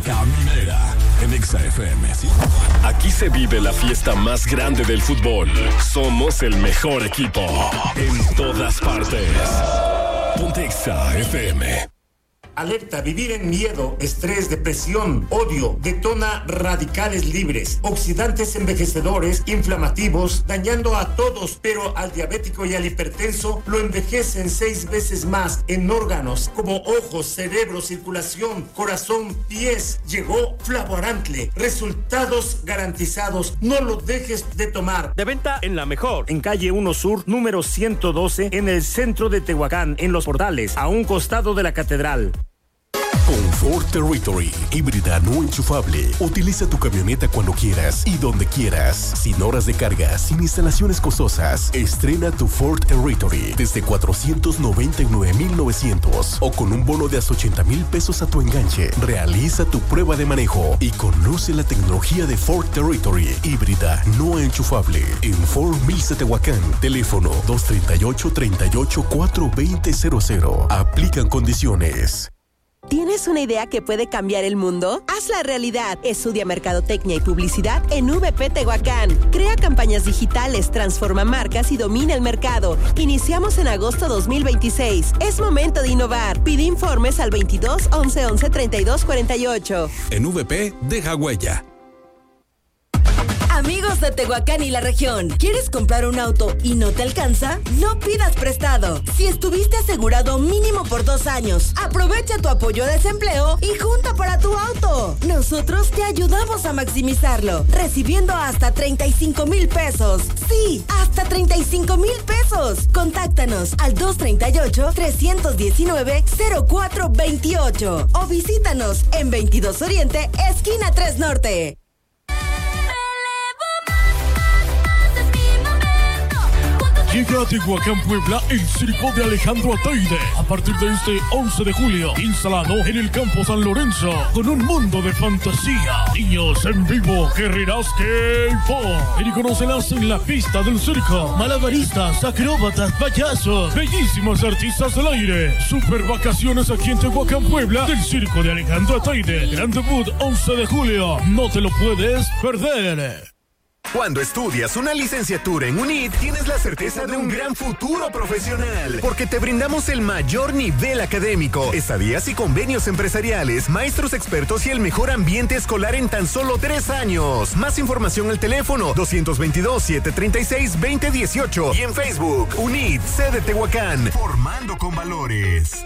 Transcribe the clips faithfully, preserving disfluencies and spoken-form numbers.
Caminera en Exa F M. ¿Sí? Aquí se vive la fiesta más grande del fútbol. Somos el mejor equipo en todas partes. Ponte Exa F M. Alerta, vivir en miedo, estrés, depresión, odio, detona radicales libres, oxidantes envejecedores, inflamativos, dañando a todos, pero al diabético y al hipertenso lo envejecen seis veces más en órganos como ojos, cerebro, circulación, corazón, pies. Llegó Flavorantle, resultados garantizados, no lo dejes de tomar. De venta en La Mejor, en calle uno Sur, número ciento doce, en el centro de Tehuacán, en Los Portales, a un costado de la catedral. Ford Territory, híbrida no enchufable. Utiliza tu camioneta cuando quieras y donde quieras, sin horas de carga, sin instalaciones costosas. Estrena tu Ford Territory desde cuatrocientos noventa y nueve mil novecientos o con un bono de hasta ochenta mil pesos a tu enganche. Realiza tu prueba de manejo y conoce la tecnología de Ford Territory, híbrida no enchufable. En Ford Mills Tehuacán, teléfono dos treinta y ocho, treinta y ocho, cuatrocientos veinte cero cero. Aplican condiciones. ¿Tienes una idea que puede cambiar el mundo? Hazla realidad. Estudia Mercadotecnia y Publicidad en V P Tehuacán. Crea campañas digitales, transforma marcas y domina el mercado. Iniciamos en agosto dos mil veintiséis. Es momento de innovar. Pide informes al veintidós, once, once, treinta y dos, cuarenta y ocho. En V P, deja huella. Amigos de Tehuacán y la región, ¿quieres comprar un auto y no te alcanza? No pidas prestado. Si estuviste asegurado mínimo por dos años, aprovecha tu apoyo a desempleo y junta para tu auto. Nosotros te ayudamos a maximizarlo, recibiendo hasta treinta y cinco mil pesos. Sí, hasta treinta y cinco mil pesos. Contáctanos al dos treinta y ocho, trescientos diecinueve, cero cuatro veintiocho o visítanos en veintidós Oriente, esquina tres Norte. Llega a Tehuacán, Puebla, el circo de Alejandro Ataide. A partir de este once de julio, instalado en el Campo San Lorenzo, con un mundo de fantasía. Niños en vivo, guerreras K-pop. Y conocerás en la pista del circo. Malabaristas, acróbatas, payasos, bellísimos artistas del aire. Super vacaciones aquí en Tehuacán, Puebla, del circo de Alejandro Ataide. Gran debut once de julio. No te lo puedes perder. Cuando estudias una licenciatura en UNIT, tienes la certeza de un gran futuro profesional, porque te brindamos el mayor nivel académico, estadías y convenios empresariales, maestros expertos y el mejor ambiente escolar en tan solo tres años. Más información al teléfono dos veintidós, setecientos treinta y seis, veinte dieciocho y en Facebook, UNIT, sede Tehuacán, formando con valores.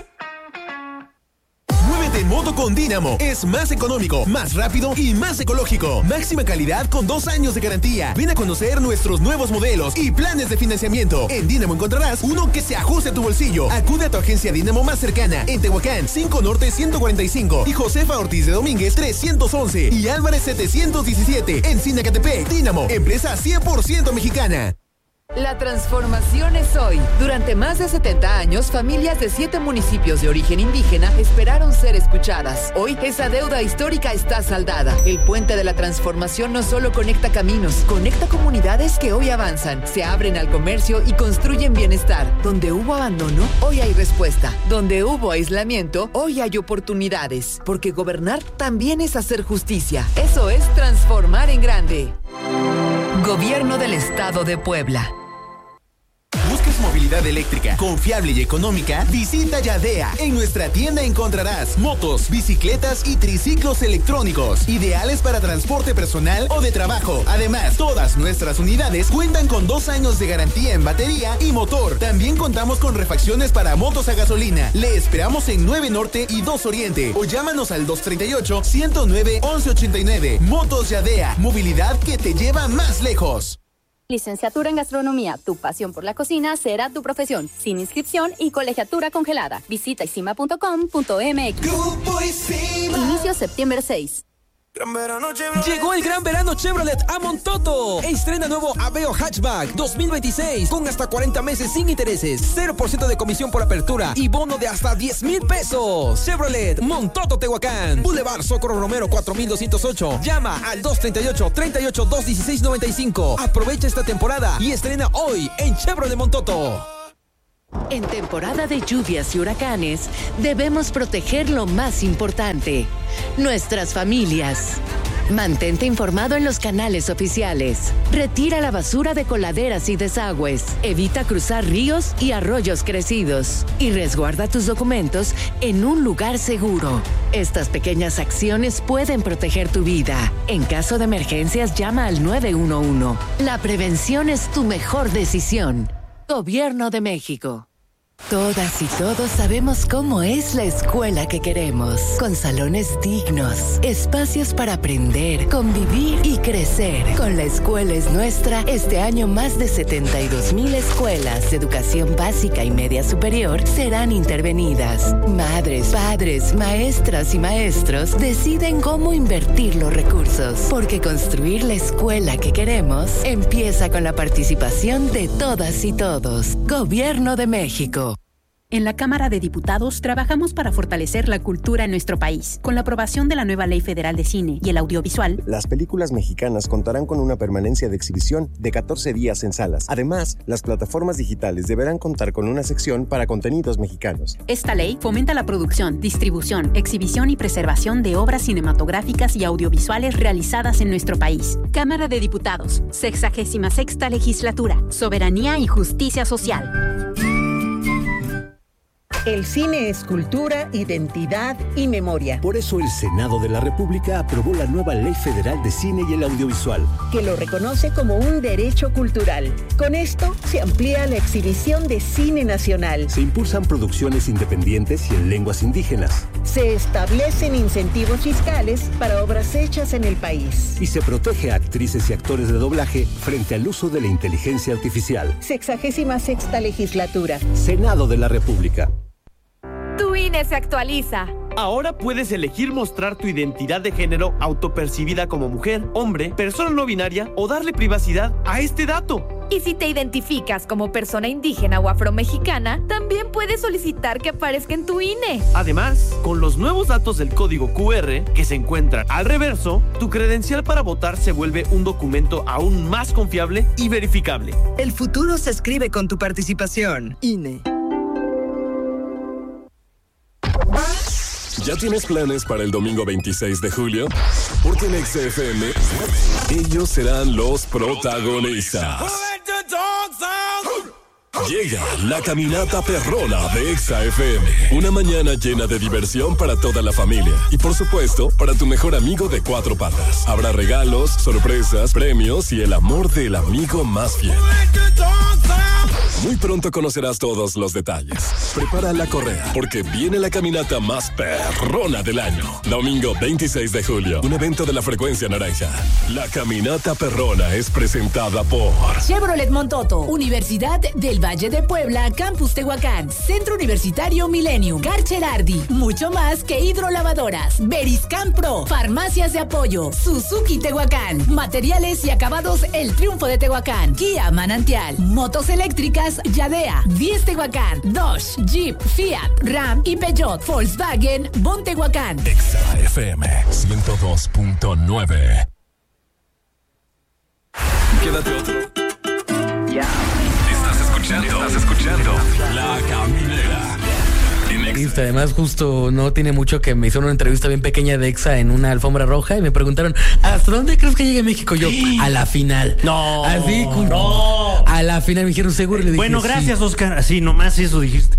Muévete en moto con Dínamo. Es más económico, más rápido y más ecológico. Máxima calidad con dos años de garantía. Ven a conocer nuestros nuevos modelos y planes de financiamiento. En Dínamo encontrarás uno que se ajuste a tu bolsillo. Acude a tu agencia Dínamo más cercana. En Tehuacán, cinco Norte ciento cuarenta y cinco. Y Josefa Ortiz de Domínguez trescientos once. Y Álvarez setecientos diecisiete. En Sinacatepec, Dínamo, empresa cien por ciento mexicana. La transformación es hoy. Durante más de setenta años, familias de siete municipios de origen indígena esperaron ser escuchadas. Hoy, esa deuda histórica está saldada. El puente de la transformación no solo conecta caminos, conecta comunidades que hoy avanzan, se abren al comercio y construyen bienestar. Donde hubo abandono, hoy hay respuesta. Donde hubo aislamiento, hoy hay oportunidades. Porque gobernar también es hacer justicia. Eso es transformar en grande. Gobierno del Estado de Puebla. ¿Buscas movilidad eléctrica confiable y económica? Visita Yadea. En nuestra tienda encontrarás motos, bicicletas y triciclos electrónicos, ideales para transporte personal o de trabajo. Además, todas nuestras unidades cuentan con dos años de garantía en batería y motor. También contamos con refacciones para motos a gasolina. Le esperamos en nueve Norte y dos Oriente o llámanos al dos treinta y ocho, ciento nueve, once ochenta y nueve. Motos Yadea. Movilidad que te lleva más lejos. Licenciatura en Gastronomía, tu pasión por la cocina será tu profesión, sin inscripción y colegiatura congelada. Visita isima punto com punto m x. Grupo Isima. Inicio septiembre seis. Llegó el gran verano Chevrolet a Montoto. Estrena nuevo Aveo Hatchback dos mil veintiséis con hasta cuarenta meses sin intereses, cero por ciento de comisión por apertura y bono de hasta diez mil pesos. Chevrolet Montoto Tehuacán, Boulevard Socorro Romero cuatro mil doscientos ocho. Llama al dos treinta y ocho, treinta y ocho, dos dieciséis noventa y cinco. Aprovecha esta temporada y estrena hoy en Chevrolet Montoto. En temporada de lluvias y huracanes, debemos proteger lo más importante, nuestras familias. Mantente informado en los canales oficiales. Retira la basura de coladeras y desagües. Evita cruzar ríos y arroyos crecidos. Y resguarda tus documentos en un lugar seguro. Estas pequeñas acciones pueden proteger tu vida. En caso de emergencias, llama al nueve uno uno. La prevención es tu mejor decisión. Gobierno de México. Todas y todos sabemos cómo es la escuela que queremos, con salones dignos, espacios para aprender, convivir y crecer. Con La Escuela es Nuestra, este año más de setenta y dos mil escuelas de educación básica y media superior serán intervenidas. Madres, padres, maestras y maestros deciden cómo invertir los recursos, porque construir la escuela que queremos empieza con la participación de todas y todos. Gobierno de México. En la Cámara de Diputados trabajamos para fortalecer la cultura en nuestro país. Con la aprobación de la nueva Ley Federal de Cine y el Audiovisual, las películas mexicanas contarán con una permanencia de exhibición de catorce días en salas. Además, las plataformas digitales deberán contar con una sección para contenidos mexicanos. Esta ley fomenta la producción, distribución, exhibición y preservación de obras cinematográficas y audiovisuales realizadas en nuestro país. Cámara de Diputados, sexagésima sexta Legislatura, Soberanía y Justicia Social. El cine es cultura, identidad y memoria. Por eso el Senado de la República aprobó la nueva Ley Federal de Cine y el Audiovisual, que lo reconoce como un derecho cultural. Con esto se amplía la exhibición de cine nacional. Se impulsan producciones independientes y en lenguas indígenas. Se establecen incentivos fiscales para obras hechas en el país. Y se protege a actrices y actores de doblaje frente al uso de la inteligencia artificial. Sexagésima sexta Legislatura. Senado de la República. Tu I N E se actualiza. Ahora puedes elegir mostrar tu identidad de género autopercibida como mujer, hombre, persona no binaria o darle privacidad a este dato. Y si te identificas como persona indígena o afromexicana, también puedes solicitar que aparezca en tu I N E. Además, con los nuevos datos del código Q R que se encuentran al reverso, tu credencial para votar se vuelve un documento aún más confiable y verificable. El futuro se escribe con tu participación. I N E. ¿Ya tienes planes para el domingo veintiséis de julio? Porque en Exa F M ellos serán los protagonistas. Llega la caminata perrona de Exa F M. Una mañana llena de diversión para toda la familia. Y por supuesto, para tu mejor amigo de cuatro patas. Habrá regalos, sorpresas, premios y el amor del amigo más fiel. Muy pronto conocerás todos los detalles. Prepara la correa, porque viene la caminata más perrona del año. Domingo veintiséis de julio, un evento de la frecuencia naranja. La caminata perrona es presentada por Chevrolet Montoto, Universidad del Valle de Puebla, Campus Tehuacán, Centro Universitario Millennium, Karcher Ardi, mucho más que hidrolavadoras, Beriscan Pro, Farmacias de Apoyo, Suzuki Tehuacán, Materiales y Acabados El Triunfo de Tehuacán, Kia Manantial, Motos Eléctricas Yadea, diez Tehuacán, Dodge, Jeep, Fiat, Ram y Peugeot, Volkswagen, Bon Tehuacán. Exa F M ciento dos punto nueve. Quédate otro. Ya. Estás escuchando, estás escuchando La Caminera. Además, justo no tiene mucho que me hicieron una entrevista bien pequeña de Exa en una alfombra roja y me preguntaron, ¿hasta dónde crees que llegue México? Yo, a la final. No, así, no. A la final me dijeron, seguro. Le dije, bueno, gracias, sí. Oscar. Así, nomás eso dijiste.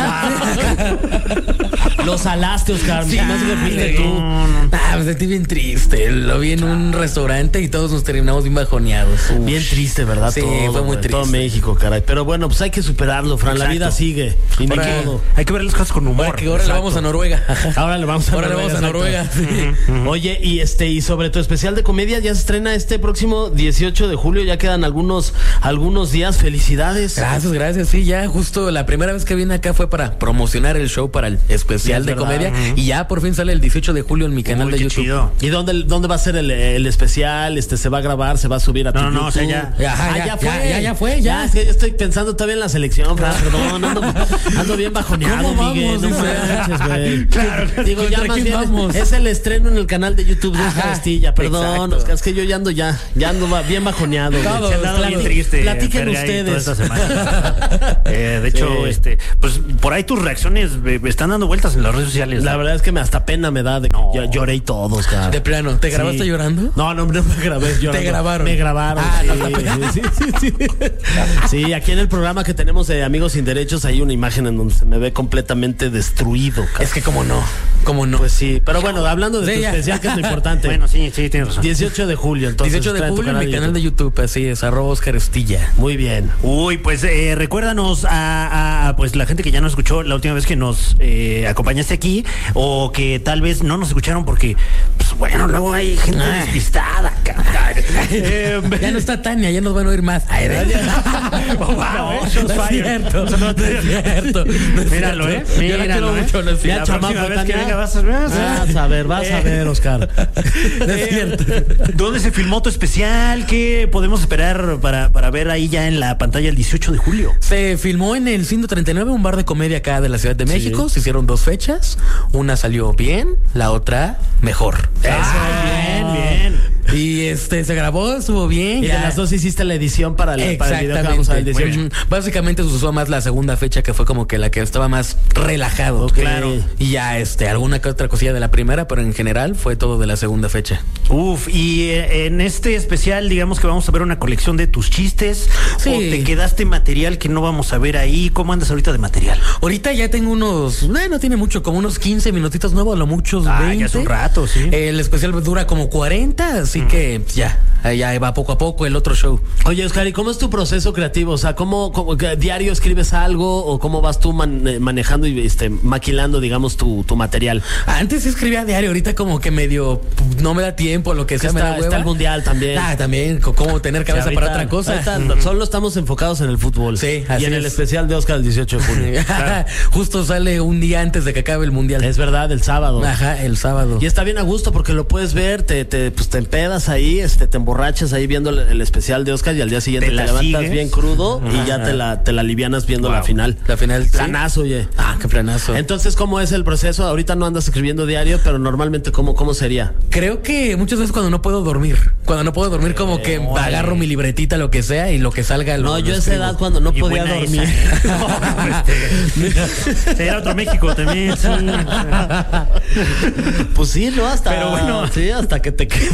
Lo salaste, Oscar. Sí, más lo fuiste tú. No, no. Ah, me sentí bien triste. Lo vi en un restaurante y todos nos terminamos bien bajoneados. Uf. Bien triste, ¿verdad? Sí, todo, fue muy triste. Todo México, caray. Pero bueno, pues hay que superarlo, Fran. Exacto. La vida sigue. Y ni modo. Hay que ver las cosas con humor. Ahora, que ahora le vamos a Noruega. Ahora le vamos a ahora Noruega. Le vamos a Noruega. Sí. Uh-huh. Oye, y este, y sobre tu especial de comedia, ya se estrena este próximo dieciocho de julio. Ya quedan algunos, algunos días. Felicidades. Gracias, gracias. Sí, ya justo la primera vez que vine acá fue para promocionar el show para el especial. especial Es de verdad. comedia. Ujú. Y ya por fin sale el dieciocho de julio en mi canal Uy, de qué YouTube. chido. ¿Y dónde, dónde va a ser el, el especial? Este, ¿se va a grabar? ¿Se va a subir a tu No, no, YouTube? o sea, ya. Ajá, Ah, ya, ya, fue. ya, ya, ya fue, ya. Es que yo estoy pensando todavía en la selección, Fran, perdón. Ando, ando bien bajoneado, ¿Cómo Miguel. vamos? No Dice. manches, güey. Claro. Digo, ya ¿Contra más quién bien vamos? es el estreno en el canal de YouTube de Oscar Ajá, Castilla. Perdón, exacto. Oscar, es que yo ya ando ya, ya ando ba- bien bajoneado. güey. Todos, Se han dado claro. bien triste. Platiquen Fergay, ustedes. toda esta semana. Eh, de hecho, Sí. este, pues por ahí tus reacciones eh, están dando vueltas en las redes sociales. La verdad es que me hasta pena me da de yo lloré y todo, Oscar. De plano, ¿te grabaste Sí. llorando? No, no, no me grabé llorando. Te grabaron. Me grabaron. Ah, sí, no, no. sí, sí, sí. Sí, aquí en el programa que tenemos de Amigos Sin Derechos hay una imagen en donde se me ve completamente destruido. Cabrón. Es que como no, como no. Pues sí, pero bueno, hablando de Sí, tu ya. especial, que es lo importante. Bueno, sí, sí, tienes razón. dieciocho de julio, entonces. dieciocho de está en tu julio en mi de canal de YouTube. YouTube, así es, arroba Oscar Estilla. Muy bien. Uy, pues eh, recuérdanos a, a, pues la gente que ya nos escuchó la última vez que nos eh, acompañaste aquí, o que tal vez no nos escucharon porque, pues bueno, luego hay gente Ay. despistada, cabrón. Eh, Ya no está Tania, ya nos van a oír más. Ay, de- wow, No, eh, no shots es fired. cierto, no es cierto. no es Míralo, cierto. eh. Yo la Míralo, quiero eh. mucho, no es Ya, cierto. la próxima chamaco, vez que Tania. venga vas a ver. Vas a ver, vas a Eh, ver, Oscar. No es cierto. ¿Dónde se filmó tu especial? ¿Qué podemos esperar para, para ver ahí ya en la pantalla el dieciocho de julio? Se filmó en el ciento treinta y nueve, un bar de comedia acá de la Ciudad de México. Se hicieron dos fechas. Una salió bien, la otra mejor. Bien, bien. Y este se grabó, estuvo bien. Y ya. de las dos hiciste la edición para el, para el video que vamos a ver el Exactamente. dieciocho. Ujú. Básicamente se usó más la segunda fecha, que fue como que la que estaba más relajado. Ok. Claro. Y ya este, alguna que otra cosilla de la primera, pero en general fue todo de la segunda fecha. Uf, y eh, en este especial, digamos que vamos a ver una colección de tus chistes. Sí. ¿O te quedaste material que no vamos a ver ahí? ¿Cómo andas ahorita de material? Ahorita ya tengo unos, no, no tiene mucho, como unos quince minutitos nuevos, a lo muchos Ah, veinte. ya es un rato, sí. El especial dura como cuarenta, así que ya, ya va poco a poco el otro show. Oye, Oscar, ¿y cómo es tu proceso creativo? O sea, ¿cómo, cómo que diario escribes algo o cómo vas tú man- eh, manejando y este, maquilando, digamos, tu, tu material? Antes sí escribía diario, ahorita como que medio no me da tiempo, lo que sea, me da Está, hueva. está el mundial también. Ah, también, co- cómo tener cabeza Sí, para ahorita- otra cosa. ahorita Ujú. Solo estamos enfocados en el fútbol. Sí, y así en el es. especial de Oscar el dieciocho de julio. Claro. Justo sale un día antes de que acabe el mundial. Es verdad, el sábado. Ajá, el sábado. Y está bien a gusto porque lo puedes ver, te, te, pues te empedas ahí, este, te emborrachas ahí viendo el, el especial de Oscar y al día siguiente ¿Te te, la levantas sigues? bien crudo y Ajá. ya te la, te la alivianas viendo Wow. la final. La final, sí. Planazo, oye. Ah, qué planazo. Entonces, ¿cómo es el proceso? Ahorita no andas escribiendo diario, pero normalmente, ¿cómo, cómo sería? Creo que muchas veces cuando no puedo dormir, cuando no puedo dormir como que órale. agarro mi libretita, lo que sea, y lo que salga lo No, yo lo a esa escribo. edad cuando no Y podía buena dormir. esa, ¿eh? No, este, era otro México también, sí. Pues sí, ¿no? Hasta, Pero bueno. sí, hasta que te quedas.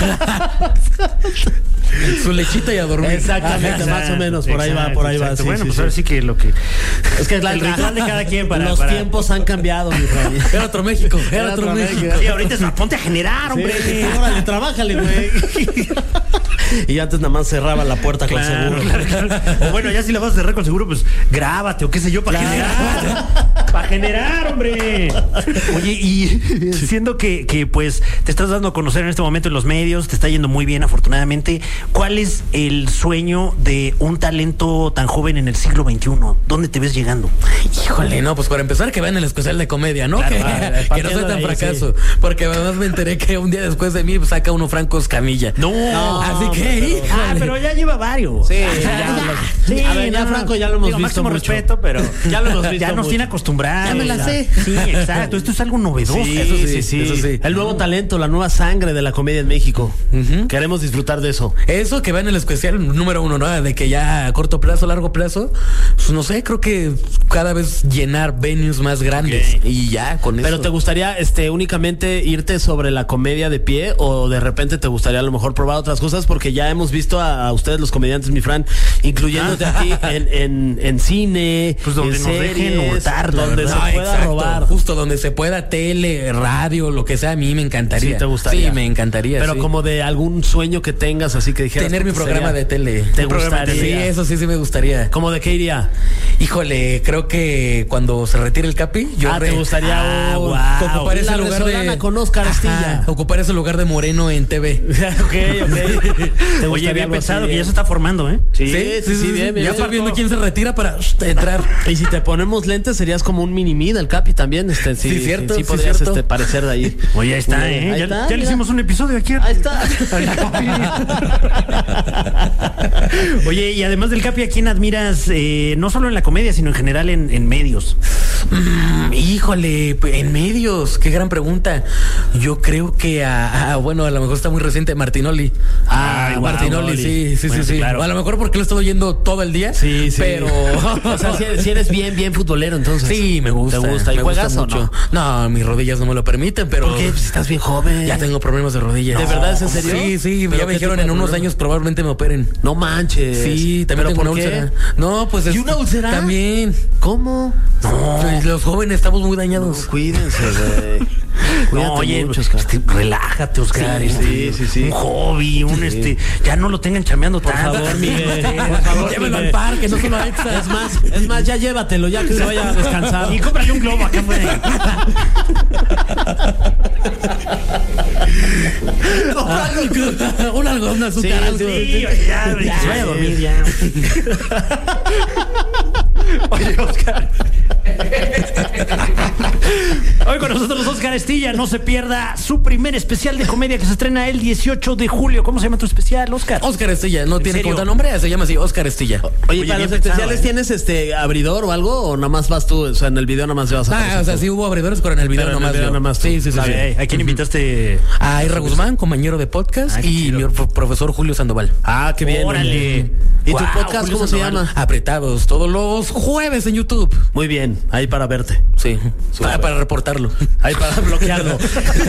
Su lechita y a dormir. Exactamente, Ajá, más o menos, por ahí va, por ahí va. exacto. sí, Bueno, sí, pues sí. ahora sí que lo que... Es que es la, el ritual de cada quien para... Los para- tiempos han cambiado, mi Fray. Era otro México, era, otro, México. Sí, ahorita es ponte a generar, hombre. Sí, órale, trabájale, güey. Y antes nada más cerraba la puerta con Claro, seguro. claro, claro. O bueno, ya si la vas a cerrar con seguro, pues grábate o qué sé yo, para generar. Para generar, hombre. Oye, y siendo que, que pues te estás dando a conocer en este momento en los medios, te está yendo muy bien, afortunadamente, ¿cuál es el sueño de un talento tan joven en el siglo veintiuno? ¿Dónde te ves llegando? Híjole, no, pues para empezar que vean el especial de comedia, ¿no? Claro, que, claro, que no partiendo soy tan de ahí, fracaso. Porque además me enteré que un día después de mí pues, saca uno Franco Escamilla. No, así que, pero- híjole. Ah, pero ya lleva varios. Sí, ya lo- Sí, a ver, ya no, Franco ya lo hemos digo, visto máximo mucho. respeto, pero Ya lo hemos visto ya nos mucho. tiene acostumbrados. Ya me la sé. Sí, exacto. Esto es algo novedoso. Sí, Eso sí, sí, sí, eso sí. El nuevo talento, la nueva sangre de la comedia en México. Ujú. Queremos disfrutar de eso. Eso que vean el especial número uno, ¿no? De que ya a corto plazo, largo plazo, pues no sé, creo que cada vez llenar venues más grandes. Ok. Y ya, con Pero eso. ¿te gustaría este únicamente irte sobre la comedia de pie o de repente te gustaría a lo mejor probar otras cosas? Porque ya hemos visto a, a ustedes los comediantes, mi Fran, incluyéndote a ti en, en, en cine, Pues donde en nos dejen series, hurtar, la donde verdad. se No, pueda exacto, robar. justo donde se pueda tele, radio, lo que sea, a mí me encantaría. Sí, te gustaría. Sí, me encantaría. Pero sí. como de algún sueño que tengas, así que dijeras. tener mi que programa sería- de tele. ¿Te Un programa de gustaría? tele. Sí, eso sí, sí me gustaría. ¿Cómo de qué iría? Híjole, creo que cuando se retire el Capi, yo Ah, re- ¿te gustaría? Ah, Oh, guau. wow. ocupar ese La lugar de venezolana con Oscar Estilla. Ajá, ocupar ese lugar de Moreno en T V. Ok, ok. ¿Te Oye, gustaría bien algo pensado así? que ya se está formando, ¿eh? Sí, sí, sí, bien, bien. Ya estoy Ya viendo faltó. quién se retira para sh, entrar. Y si te ponemos lentes, serías como como un mini-mid el Capi también. Este, sí, Sí, cierto, Sí, sí, podrías cierto. este, parecer de ahí. Oye, ahí está, ¿eh? Ahí ya está, ya le mira. hicimos un episodio aquí. Ahí está. Oye, y además del Capi, ¿a quién admiras? Eh, no solo en la comedia, sino en general en, en medios. Mm, híjole, en medios, qué gran pregunta. Yo creo que a, a- bueno, a lo mejor está muy reciente, Martinoli. Ah, Ah, guau, Martinoli, Oli. sí, sí, Bueno, sí, sí, sí. claro. A lo mejor porque lo he estado oyendo todo el día. Sí, sí. Pero. O sea, si eres, si eres bien, bien futbolero, entonces. Sí, me gusta. ¿Te gusta? ¿Y me juegas gusta o mucho. No, mis rodillas no me lo permiten, pero. ¿Por qué? Pues estás bien joven. Ya tengo problemas de rodillas. ¿De verdad es en serio? Sí, sí, ¿Pero ya me qué dijeron tipo en de unos problema? años probablemente me operen. No manches. Sí, también ¿Pero tengo una por qué? úlcera. No, pues. ¿Y es- una úlcera? También. ¿Cómo? No, pues los jóvenes estamos muy dañados. No, cuídense, güey. No, Cuídate oye, mucho, Oscar. este, relájate, Oscar. Sí, este, sí, sí, sí. Un hobby, un Sí. este. Ya no lo tengan chameando Por tanto. favor, Miguel. Este, Por favor, Llévenlo Miguel. al parque, no solo a Exa. Es más, es más, ya llévatelo, ya que se vaya a descansar. Y cómprale un globo acá, güey. Un algodón de azúcar. Sí, algo. Sí, oye, ya, güey, que se vaya a dormir ya. Oye, Oscar. Hoy con nosotros Oscar Estilla. No se pierda su primer especial de comedia que se estrena el dieciocho de julio. ¿Cómo se llama tu especial, Oscar? Oscar Estilla, no ¿En tiene serio? como tal nombre, se llama así, Oscar Estilla. Oye, Oye, para bien los pensado, especiales, ¿eh? ¿tienes este abridor o algo? ¿O nada más vas tú? O sea, en el video nada más llevas a Ah, aparecer o sea, tú? sí hubo abridores, pero en el video Pero en el nomás. video yo. nomás tú. Sí, sí, sí. A sí. ver, ¿a quién invitaste? A Ira Guzmán, compañero de podcast, Ah, qué y chido. mi pro- profesor Julio Sandoval. Ah, qué bien. Órale. oye. ¿Y tu Guau, podcast Julio cómo se Sandoval. llama? Apretados, todos los jueves en YouTube. Muy bien, ahí para verte. Sí, para, para reportarlo. Ahí para bloquearlo.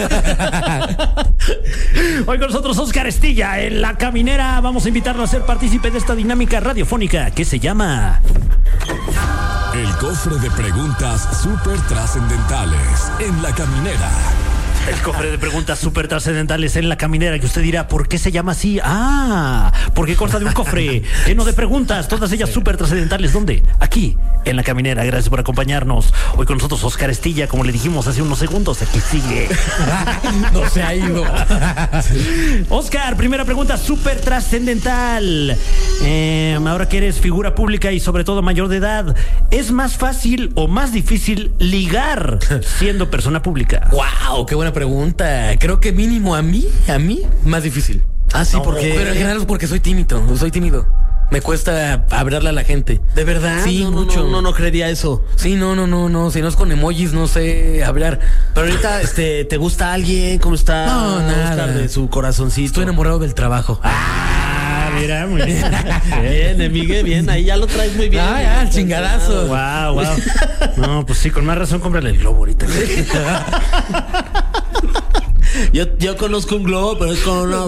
Hoy con nosotros Oscar Estilla en La Caminera. Vamos a invitarlo a ser partícipe de esta dinámica radiofónica que se llama... El cofre de preguntas súper trascendentales en La Caminera. El cofre de preguntas súper trascendentales en La Caminera, que usted dirá, ¿por qué se llama así? Ah, porque consta de un cofre lleno de preguntas, todas ellas súper trascendentales. ¿Dónde? Aquí, en La Caminera. Gracias por acompañarnos. Hoy con nosotros Oscar Estilla, como le dijimos hace unos segundos, aquí sigue. No se ha ido. Oscar, primera pregunta súper trascendental. Eh, ahora que eres figura pública y sobre todo mayor de edad, ¿es más fácil o más difícil ligar siendo persona pública? Wow, qué buena pregunta. Creo que mínimo a mí, a mí, más difícil. Ah, sí, No, porque. Pero en general es porque soy tímido, soy tímido. Me cuesta hablarle a la gente. ¿De verdad? Sí, no, no, mucho. No, no, no creería eso. Sí, no, no, no, no. Si no es con emojis, no sé hablar. Pero ahorita, este, ¿te gusta alguien? ¿Cómo está? No, nada. Oscar, de su corazoncito. Estoy enamorado del trabajo. Ah, mira, muy bien. Bien, eh, Miguel, bien. Ahí ya lo traes muy bien. Ah, ya, el chingadazo. Wow, wow. No, pues sí, con más razón cómprale el globo ahorita. Yo, yo conozco un globo, pero es con una.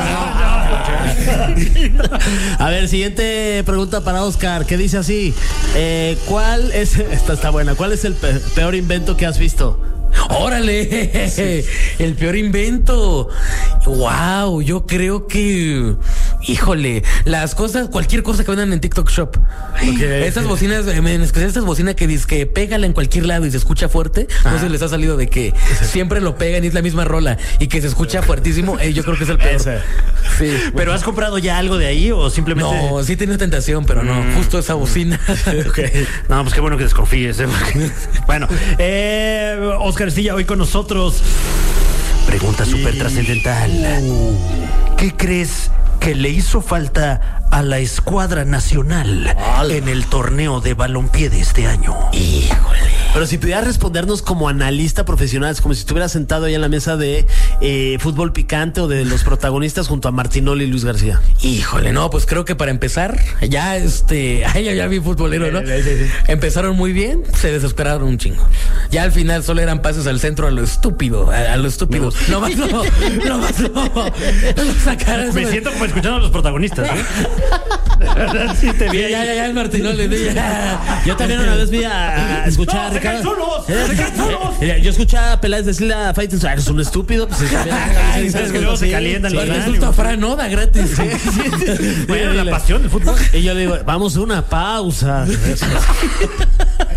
A ver, siguiente pregunta para Oscar, que dice así: eh, ¿cuál es, esta está buena, cuál es el pe- peor invento que has visto? ¡Órale! Sí. El peor invento. Wow, yo creo que. Híjole, las cosas, cualquier cosa que vendan en TikTok Shop. Okay. Estas bocinas, en especial estas bocinas que dice que pégala en cualquier lado y se escucha fuerte. Ah. No sé si les ha salido de que siempre lo pegan y es la misma rola y que se escucha fuertísimo. Eh, yo creo que es el peor. Ese. Sí. ¿Pero has comprado ya algo de ahí o simplemente...? No, sí he tenido tentación, pero no, Mm. justo esa bocina. Okay. No, pues qué bueno que desconfíes. ¿eh? Bueno, eh, Oscar Estilla hoy con nosotros. Pregunta súper trascendental. ¿Qué crees que le hizo falta a la escuadra nacional en el torneo de balompié de este año? Híjole. Pero si pudieras respondernos como analista profesional, es como si estuvieras sentado ahí en la mesa de eh, fútbol picante o de los protagonistas junto a Martinoli y Luis García. Híjole, no, pues creo que para empezar, ya este, ay, ya, ya vi futbolero, ¿no? Sí, sí, sí. Empezaron muy bien, se desesperaron un chingo. Ya al final solo eran pases al centro a lo estúpido, a, a lo estúpido. No más no, no más no. No sacar eso Me de- siento como escuchando a los protagonistas, ¿eh? De verdad, sí te vi. Sí, ya, ya, ya, el Martinoli. sí, ya. Yo también una vez vi a, a escuchar ¡No, a se Ricardo. caen solos! Eh, ¡Se caen solos! eh, Yo escuché a Peláez decirle a Faitelson, "Ah, eres un estúpido". Pues, Ay, sabes que luego se calientan los Oye, ánimos. justo a Fran Oda gratis. Bueno, la pasión del fútbol. Y yo le digo, vamos a una pausa.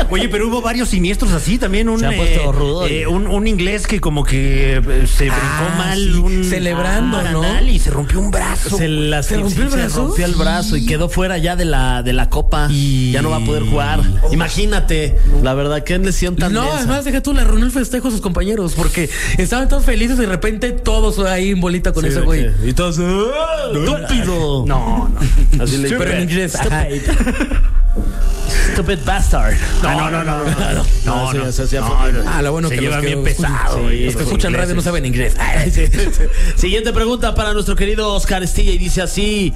Oye, pero hubo varios siniestros así también. Un, Se ha puesto eh, rudo. eh, un, un inglés que como que eh, se brincó Ah, mal. sí, Un, celebrando, ah, ¿no? baranal y se rompió un brazo. Se, la, ¿Se rompió el se brazo? rompió el brazo y quedó fuera ya de la, de la copa. Y- Ya no va a poder jugar. Imagínate, la verdad, qué lesión tan No, densa. además deja tú, le arruinó el festejo a sus compañeros porque estaban todos felices y de repente todos ahí en bolita con Sí, ese de güey. que- Y todos, ¡ah, estúpido! No, no. Así le Pero en inglés. Ajá. Stupid bastard. Ah, no, no, no, no, no, no, No, sí, no, eso sí, no, fue- no, Ah, lo bueno se que lleva los que bien escuchan- pesado. sí, güey, Los que los escuchan radio no ingleses. saben inglés. Ay, Sí, sí, sí. Siguiente pregunta para nuestro querido Oscar Estilla y dice así: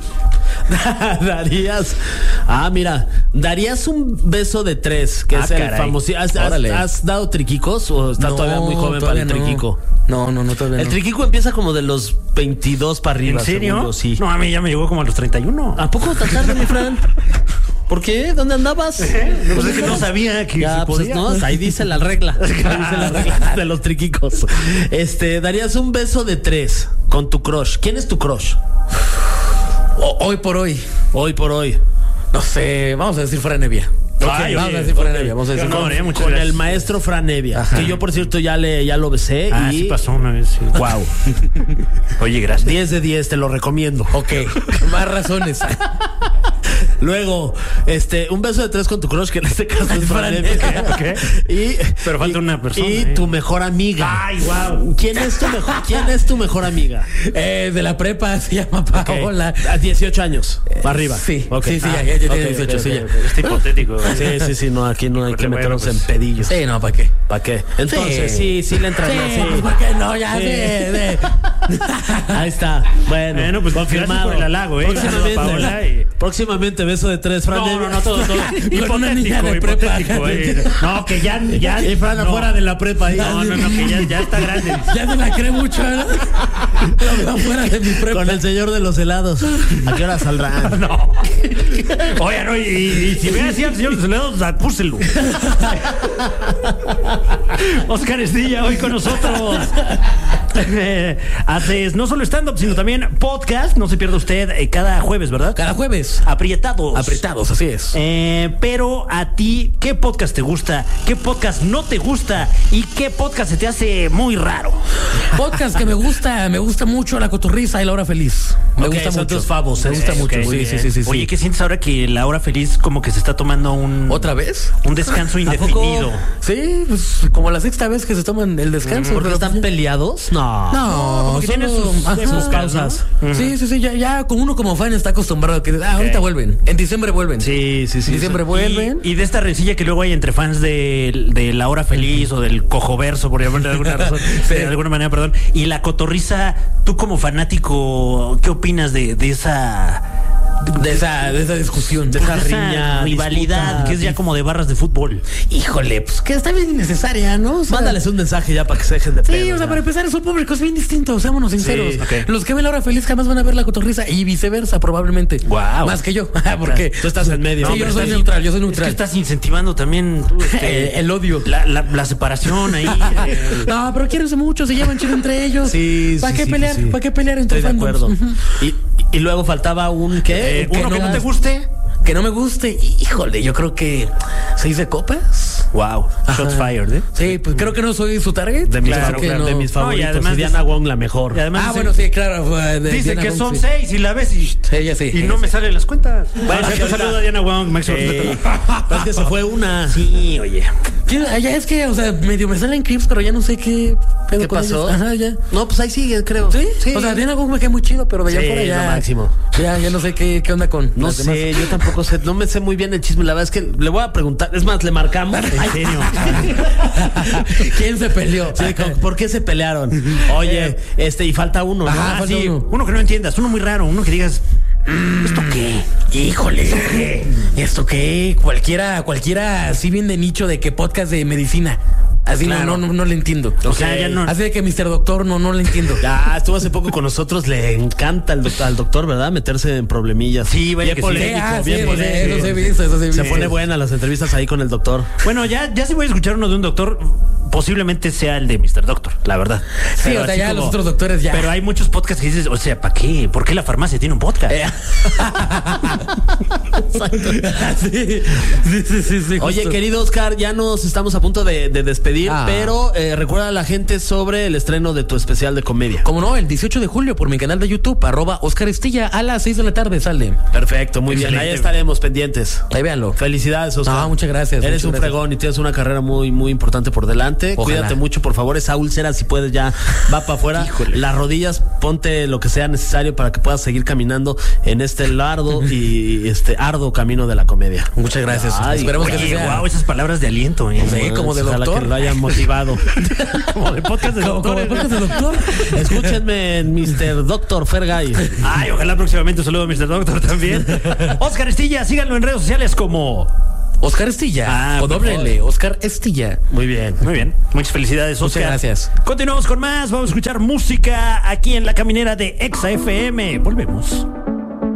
¿darías? Ah, mira, ¿darías un beso de tres? Que Ah, es el caray. famoso. ¿Has, has- Órale. has dado triquicos o estás No, todavía muy joven para todavía el no. triquico? No, no, no, todavía El no. triquico empieza como de los veintidós para arriba. ¿En serio? según yo, sí. No, a mí ya me llegó como a los treinta y uno. ¿A poco tan tarde, mi Fran? ¿Por qué? ¿Dónde andabas? No, pues es que no sabía que Ya, se pues, podía. no, ahí dice la regla. Ahí dice la regla de los triquicos. Este, darías un beso de tres con tu crush. ¿Quién es tu crush? O- hoy por hoy, Hoy por hoy. no sé, vamos a decir Fran Evia. Ok, Ay, vamos oye, a decir Fran ok. Evia, vamos a decir Qué honor, Fran- eh, muchas Con gracias. el maestro Fran Evia, Ajá. que yo por cierto ya le ya lo besé Ah, y sí pasó una vez. Sí. wow. Oye, gracias. diez de diez, te lo recomiendo. Ok, más razones. Luego, este, un beso de tres con tu crush, que en este caso es Fran Evia. Ok, ok. Y, Pero falta y- una persona, Y eh. tu mejor amiga. Ay, wow. ¿Quién es tu mejor, quién es tu mejor amiga? Eh, de la prepa se llama Ok. Paola. A dieciocho años. para arriba. Sí, Ok. sí, sí, Ah, ya, ya, ya ok, tiene dieciocho, ok, sí, ok, ya. ok. Está hipotético. Sí, sí, sí, no, aquí no hay que Bueno, meternos pues, en pedillos. Sí, no, ¿para qué? ¿Para qué? Entonces, sí, sí, le entraría. Sí, Sí, pues, ¿por qué no? Ya Sí. sé. de- Ahí está. Bueno, Bueno, pues, confirmado. gracias por el halago, ¿eh? Próximamente, Saludo a Paola y- próximamente beso de tres, Fran. No, no, no, todo, todo. Con una niña de Hipotético, prepa. hipotético. eh. No, que ya, ya. Y Fran no. afuera de la prepa. ahí. No, no, no, que ya, ya está grande. Ya se la cree mucho, ¿verdad? Lo veo fuera de mi prepa. Con el señor de los helados. ¿A qué hora saldrán? No. Oye, no, y, y si ve así al señor de los helados, apúselo. Oscar Estilla, hoy con nosotros. Eh, haces no solo stand-up, sino también podcast. No se pierda usted eh, cada jueves, ¿verdad? Cada jueves. Aprietados. Apretados, así es. Eh, pero a ti, ¿qué podcast te gusta? ¿Qué podcast no te gusta? ¿Y qué podcast se te hace muy raro? Podcast que me gusta, me gusta mucho La Cotorrisa y La Hora Feliz. Me Ok, gusta son mucho. tus favos, Me ¿eh? gusta Ok, mucho. muy Sí, sí, bien. sí, sí, sí. Oye, ¿qué sientes ahora que la hora feliz como que se está tomando un... ¿Otra vez? Un descanso ¿A poco? indefinido. Sí, pues como la sexta vez que se toman el descanso. ¿Porque pero están pues, peleados? No. No, como que solo- tienen sus ajá. épocas, pausas. ¿no? Sí, sí, sí, ya, ya con uno como fan está acostumbrado a que ah, ahorita vuelven. En diciembre vuelven. Sí, sí, sí. En diciembre vuelven. Y, y de esta rencilla que luego hay entre fans de, de La Hora Feliz o del Cojoverso, por llamarlo de alguna razón, Sí. de alguna manera, perdón. Y La Cotorrisa, tú como fanático, ¿qué opinas de, de esa... De esa, de esa discusión, de pues, esa de esa riña, rivalidad, disputa, que es ya como de barras de fútbol? Híjole, pues que está bien innecesaria, ¿no? O sea, Mándales un mensaje ya para que se dejen de Sí, pedos, o sea, ya. para empezar, su público es bien distinto, seámonos sinceros. Sí, ok. Los que ven La Hora Feliz jamás van a ver La Cotorrisa y viceversa, probablemente. Guau. Más que yo, porque Tú estás en medio. Sí, No, yo pero soy estás- neutral, yo soy Es que neutral. estás incentivando también tú, este, el, el odio. la, la, la separación ahí. eh. No, pero quiérense mucho, se llevan chido entre ellos. Sí, ¿Para sí, qué sí, pelear? sí. ¿Para qué pelear entre Estoy de fandoms? acuerdo. Ujú. y, y luego faltaba un ¿qué? Eh, Un uno que no quieras- te guste. Que no me guste, híjole, yo creo que seis de copas. Wow, shots fired, ¿eh? Sí, pues creo que no soy su target. De mis, Claro claro, que no. de mis No, y favoritos. además y Diana Wong la mejor. Y además Ah, dice- bueno, sí, claro. fue de Dice Diana que Wong, son sí. seis y la ves y... Ella sí. Y ella no sí. me salen las cuentas. Bueno, sí, cierto, ahorita- saludo a Diana Wong, Max. Eh, es que se fue una. Sí, oye. Sí, ya es que, o sea, medio me salen clips, pero ya no sé qué pedo ¿Qué con pasó? ellos. Ajá, ya. No, pues ahí sigue, creo. ¿Sí? Sí. O sea, Diana Wong me cae muy chido, pero de allá Sí, afuera es ya. lo máximo. Ya, ya no sé qué, qué onda con. No las sé, demás. yo tampoco sé, no me sé muy bien el chisme. La verdad es que le voy a preguntar. Es más, le marcamos. En serio. ¿Quién se peleó? Sí, con- ¿por qué se pelearon? Oye, este, y falta uno, ¿no? Ajá, Ah, falta sí, uno. uno que no entiendas, uno muy raro, uno que digas, ¿esto qué? Híjole. ¿Esto qué? Cualquiera, cualquiera así bien de nicho de que podcast de medicina. Así Claro. no, no, no, no le entiendo. O sea, ya no. Así de que mister Doctor, no, no le entiendo. Ya estuvo hace poco con nosotros, le encanta al doctor, al doctor, ¿verdad? Meterse en problemillas. Sí, vaya bien que sí. polémico, Ah, sí, bien pues, polémico. eso se he visto, eso se he Se visto. pone buena las entrevistas ahí con el doctor. Bueno, ya, ya si voy a escuchar uno de un doctor, posiblemente sea el de mister Doctor, la verdad. Sí, Pero o sea, así ya como- los otros doctores ya. Pero hay muchos podcasts que dices, o sea, ¿para qué? ¿Por qué la farmacia tiene un podcast? Eh. sí, sí, sí, sí, sí, Oye, justo. querido Oscar, ya nos estamos a punto de, de despedir, Ah. pero eh, recuerda a la gente sobre el estreno de tu especial de comedia. Como no, el dieciocho de julio por mi canal de YouTube, arroba Oscar Estilla, a las seis de la tarde sale. Perfecto, muy bien. Excelente. Ahí estaremos pendientes. Ahí véanlo. Felicidades, Oscar. Ah, muchas gracias. Eres muchas un gracias. fregón y tienes una carrera muy, muy importante por delante. Ojalá. Cuídate mucho, por favor. Esa úlcera, si puedes, ya va para afuera. Híjole. Las rodillas, ponte lo que sea necesario para que puedas seguir caminando en este largo y este arduo camino de la comedia. Muchas gracias. Ay, Esperemos que Oye, así sea. wow, esas palabras de aliento, ¿eh? Sí, como de Ojalá doctor. que lo hayan motivado. Como de podcast de Como- como doctores. de podcast de doctor. Escúchenme en mister Doctor Fergay. Ay, ojalá próximamente un saludo a mister Doctor también. Oscar Estilla, síganlo en redes sociales como... Oscar Estilla. Ah, con por doble favor. L. Oscar Estilla. Muy bien. Muy bien, muchas felicidades, Muchas Oscar. gracias. Continuamos con más, vamos a escuchar música aquí en La Caminera de Exa F M. Volvemos.